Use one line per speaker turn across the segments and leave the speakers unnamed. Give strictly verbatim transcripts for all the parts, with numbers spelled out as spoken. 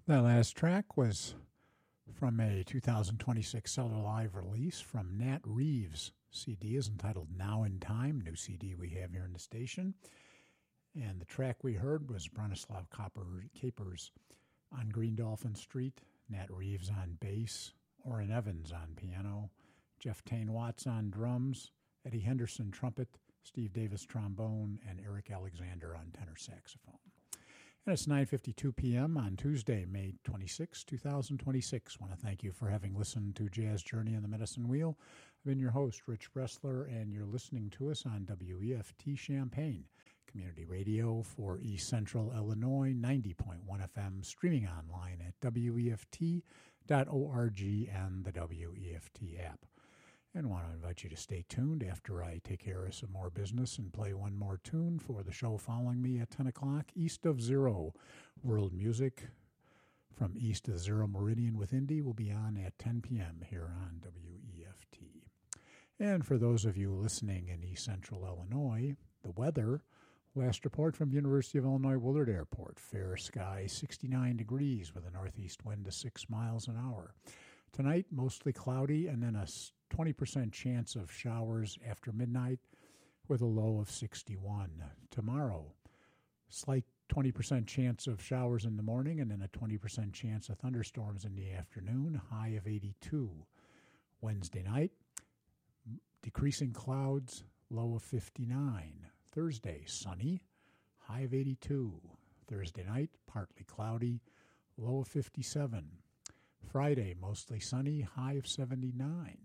That last track was from a two thousand twenty-six Cellar Live release from Nat Reeves. C D is entitled Now in Time, new C D we have here in the station. And the track we heard was Bronislaw Capers on Green Dolphin Street, Nat Reeves on bass, Orrin Evans on piano, Jeff Tane Watts on drums, Eddie Henderson trumpet, Steve Davis trombone, and Eric Alexander on tenor saxophone. And it's nine fifty-two p.m. on Tuesday, May twenty-sixth, twenty twenty-six. I want to thank you for having listened to Jazz Journey on the Medicine Wheel. I've been your host, Rich Bressler, and you're listening to us on W E F T Champaign, community radio for East Central Illinois, ninety point one F M, streaming online at W E F T dot org and the W E F T app. And want to invite you to stay tuned after I take care of some more business and play one more tune for the show following me at ten o'clock. East of Zero, world music from east of the Zero Meridian with Indy will be on at ten p.m. here on W E F T. And for those of you listening in East Central Illinois, the weather, last report from University of Illinois Willard Airport, fair sky, sixty-nine degrees with a northeast wind to six miles an hour. Tonight, mostly cloudy and then a twenty percent chance of showers after midnight with a low of sixty-one. Tomorrow, slight twenty percent chance of showers in the morning and then a twenty percent chance of thunderstorms in the afternoon, high of eighty-two. Wednesday night, decreasing clouds, low of fifty-nine. Thursday, sunny, high of eighty-two. Thursday night, partly cloudy, low of fifty-seven. Friday, mostly sunny, high of seventy-nine.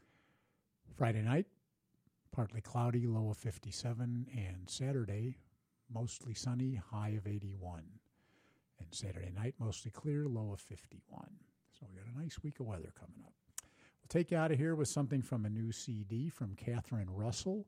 Friday night, partly cloudy, low of fifty-seven. And Saturday, mostly sunny, high of eighty-one. And Saturday night, mostly clear, low of fifty-one. So we got a nice week of weather coming up. We'll take you out of here with something from a new C D from Catherine Russell.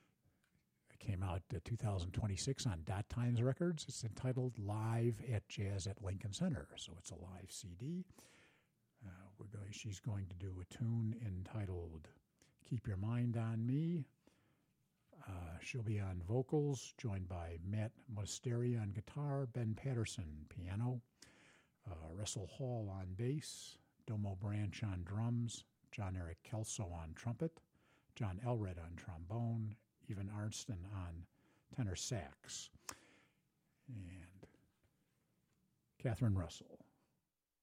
It came out uh, two thousand twenty-six on Dot Times Records. It's entitled Live at Jazz at Lincoln Center. So it's a live C D. Uh, we're going, she's going to do a tune entitled Keep Your Mind on Me. Uh, she'll be on vocals, joined by Matt Mosteri on guitar, Ben Patterson piano, uh, Russell Hall on bass, Domo Branch on drums, John Eric Kelso on trumpet, John Elred on trombone, Evan Arnston on tenor sax, and Catherine Russell.